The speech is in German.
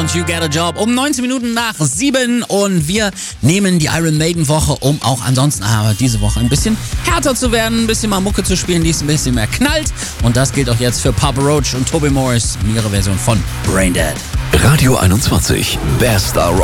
und You Get a Job um 19 Minuten nach 7 und wir nehmen die Iron Maiden Woche, um auch ansonsten diese Woche ein bisschen härter zu werden, ein bisschen mal Mucke zu spielen, die es ein bisschen mehr knallt und das gilt auch jetzt für Papa Roach und Toby Morris in ihrer Version von Brain Dead. Radio 21, Best